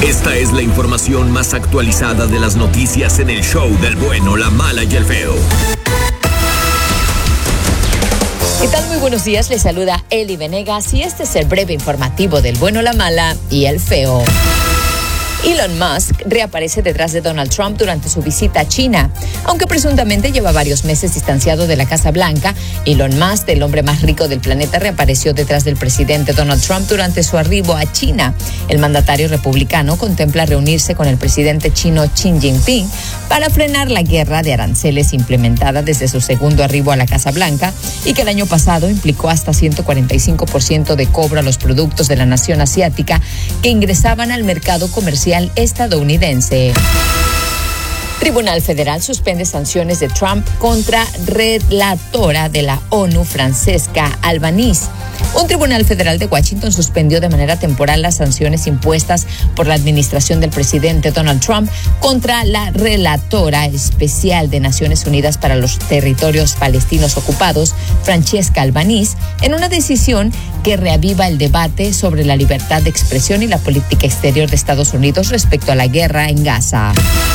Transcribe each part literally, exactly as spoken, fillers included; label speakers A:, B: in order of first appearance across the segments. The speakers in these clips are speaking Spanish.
A: Esta es la información más actualizada de las noticias en el show del bueno, la mala y el feo.
B: ¿Qué tal? Muy buenos días, les saluda Eli Venegas y este es el breve informativo del bueno, la mala y el feo. Elon Musk reaparece detrás de Donald Trump durante su visita a China. Aunque presuntamente lleva varios meses distanciado de la Casa Blanca, Elon Musk, el hombre más rico del planeta, reapareció detrás del presidente Donald Trump durante su arribo a China. El mandatario republicano contempla reunirse con el presidente chino Xi Jinping para frenar la guerra de aranceles implementada desde su segundo arribo a la Casa Blanca y que el año pasado implicó hasta ciento cuarenta y cinco por ciento de cobro a los productos de la nación asiática que ingresaban al mercado comercial estadounidense. Tribunal Federal suspende sanciones de Trump contra relatora de la ONU, Francesca Albanese. Un tribunal federal de Washington suspendió de manera temporal las sanciones impuestas por la administración del presidente Donald Trump contra la relatora especial de Naciones Unidas para los territorios palestinos ocupados, Francesca Albanese, en una decisión que reaviva el debate sobre la libertad de expresión y la política exterior de Estados Unidos respecto a la guerra en Gaza.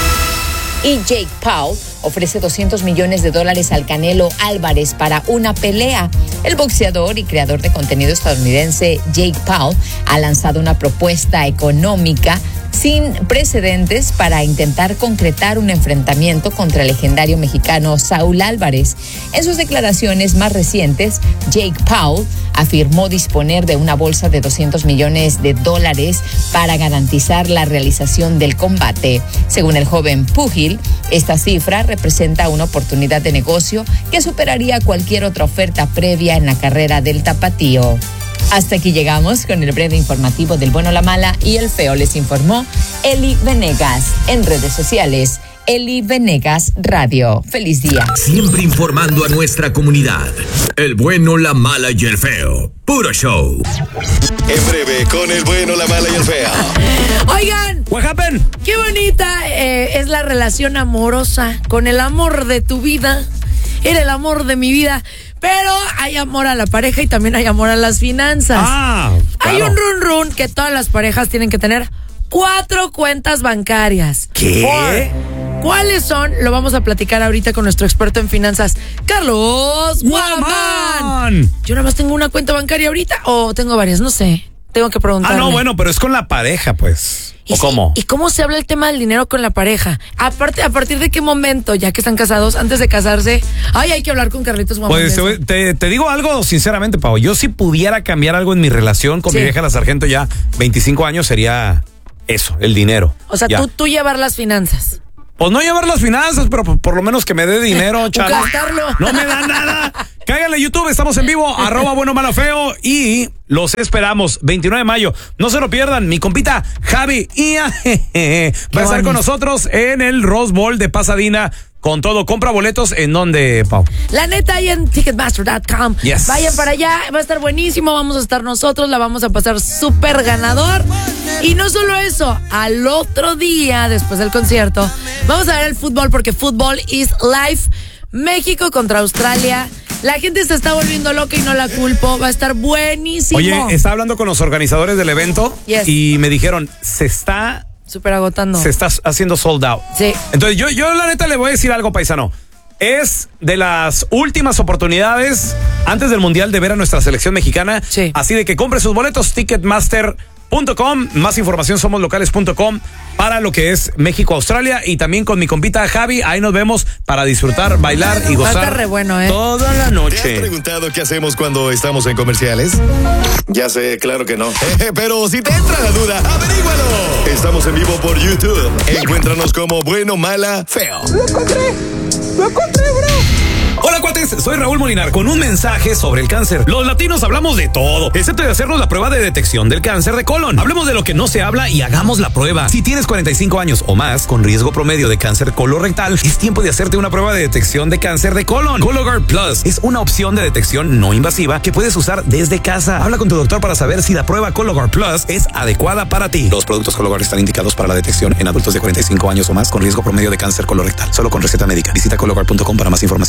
B: Y Jake Paul ofrece doscientos millones de dólares al Canelo Álvarez para una pelea. El boxeador y creador de contenido estadounidense Jake Paul ha lanzado una propuesta económica sin precedentes para intentar concretar un enfrentamiento contra el legendario mexicano Saúl Álvarez. En sus declaraciones más recientes, Jake Paul afirmó disponer de una bolsa de doscientos millones de dólares para garantizar la realización del combate. Según el joven púgil, esta cifra representa una oportunidad de negocio que superaría cualquier otra oferta previa en la carrera del tapatío. Hasta aquí llegamos con el breve informativo del bueno, la mala y el feo. Les informó Eli Venegas. En redes sociales, Eli Venegas Radio. Feliz día.
A: Siempre informando a nuestra comunidad. El bueno, la mala y el feo. Puro show.
C: En breve, con el bueno, la mala y el feo.
D: Oigan,
E: What happened?
D: qué bonita eh, es la relación amorosa con el amor de tu vida. Era el amor de mi vida. Pero hay amor a la pareja y también hay amor a las finanzas.
E: Ah, claro.
D: Hay un run run que todas las parejas tienen que tener cuatro cuentas bancarias.
E: ¿Qué?
D: Four. ¿Cuáles son? Lo vamos a platicar ahorita con nuestro experto en finanzas, Carlos Guamán.
E: Guamán.
D: Yo nada más tengo una cuenta bancaria ahorita o tengo varias, no sé. Tengo que preguntarle.
E: Ah, no, bueno, pero es con la pareja, pues.
D: ¿Y
E: ¿O
D: si-
E: cómo?
D: ¿Y cómo se habla el tema del dinero con la pareja? Aparte, ¿a partir de qué momento, ya que están casados, antes de casarse, ay, hay que hablar con Carlitos Guamán?
E: Pues
D: de eso?
E: te, te digo algo sinceramente, Pau. Yo si pudiera cambiar algo en mi relación con
D: Sí.
E: mi vieja la sargento ya veinticinco años sería eso, el dinero.
D: O sea,
E: Ya.
D: tú, tú llevar las finanzas.
E: Pues no llevar las finanzas, pero por, por lo menos que me dé dinero, chalo.
D: gastarlo.
E: No me da nada. Cáiganle a YouTube, estamos en vivo, arroba bueno, malo, feo, y los esperamos, veintinueve de mayo. No se lo pierdan, mi compita Javi Ia va a estar
D: bonito.
E: con nosotros en el Rose Bowl de Pasadena. Con todo, compra boletos, ¿en dónde, Pau?
D: La neta, ahí en ticketmaster punto com.
E: Yes.
D: Vayan para allá, va a estar buenísimo. Vamos a estar nosotros, la vamos a pasar súper ganador. Y no solo eso, al otro día, después del concierto, vamos a ver el fútbol porque fútbol is life. México contra Australia. La gente se está volviendo loca y no la culpo. Va a estar buenísimo.
E: Oye, estaba hablando con los organizadores del evento
D: Yes.
E: y me dijeron, se está,
D: Súper agotando.
E: se está haciendo sold out.
D: Sí.
E: Entonces yo, yo la neta le voy a decir algo, paisano. Es de las últimas oportunidades antes del Mundial de ver a nuestra selección mexicana.
D: Sí.
E: Así de que compre sus boletos, ticketmaster punto com, más información somos locales punto com para lo que es México-Australia y también con mi compita Javi, ahí nos vemos para disfrutar, bailar y
D: Va a
E: gozar
D: estar re bueno, ¿eh?
E: toda la
C: ¿Te has
E: noche.
C: preguntado qué hacemos cuando estamos en comerciales? Ya sé, claro que no. Pero si te entra la duda, averígualo. Estamos en vivo por YouTube. Encuéntranos como Bueno, Mala, Feo.
F: ¡Lo encontré! ¡Lo encontré, bro!
E: Hola cuates, soy Raúl Molinar con un mensaje sobre el cáncer. Los latinos hablamos de todo, excepto de hacernos la prueba de detección del cáncer de colon. Hablemos de lo que no se habla y hagamos la prueba. Si tienes cuarenta y cinco años o más con riesgo promedio de cáncer colorectal, es tiempo de hacerte una prueba de detección de cáncer de colon. Cologuard Plus es una opción de detección no invasiva que puedes usar desde casa. Habla con tu doctor para saber si la prueba Cologuard Plus es adecuada para ti. Los productos Cologuard están indicados para la detección en adultos de cuarenta y cinco años o más con riesgo promedio de cáncer colorectal. Solo con receta médica. Visita cologuard punto com para más información.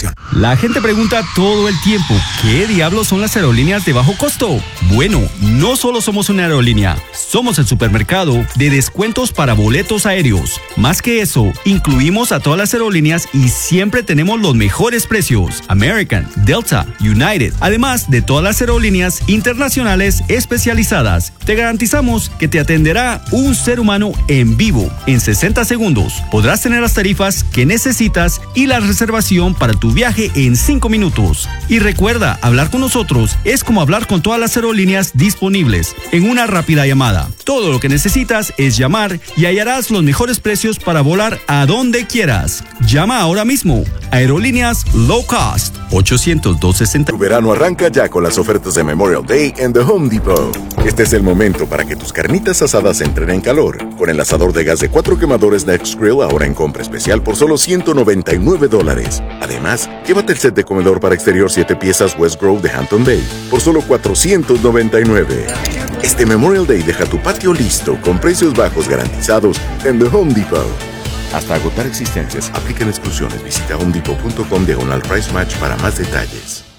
G: La gente pregunta todo el tiempo, ¿qué diablos son las aerolíneas de bajo costo? Bueno, no solo somos una aerolínea, somos el supermercado de descuentos para boletos aéreos. Más que eso, incluimos a todas las aerolíneas y siempre tenemos los mejores precios. American, Delta, United, además de todas las aerolíneas internacionales especializadas. Te garantizamos que te atenderá un ser humano en vivo en sesenta segundos. Podrás tener las tarifas que necesitas y la reservación para tu viaje en cinco minutos. Y recuerda, hablar con nosotros es como hablar con todas las aerolíneas disponibles en una rápida llamada. Todo lo que necesitas es llamar y hallarás los mejores precios para volar a donde quieras. Llama ahora mismo. Aerolíneas Low Cost. ochocientos dos sesenta.
H: Tu verano arranca ya con las ofertas de Memorial Day en The Home Depot. Este es el momento para que tus carnitas asadas entren en calor. Con el asador de gas de cuatro quemadores Nextgrill ahora en compra especial por solo ciento noventa y nueve dólares. Además, llévate el set de comedor para exterior siete piezas West Grove de Hampton Bay por solo cuatrocientos noventa y nueve. Este Memorial Day deja tu patio listo con precios bajos garantizados en The Home Depot. Hasta agotar existencias, aplican exclusiones. Visita homedepot punto com diagonal price match para más detalles.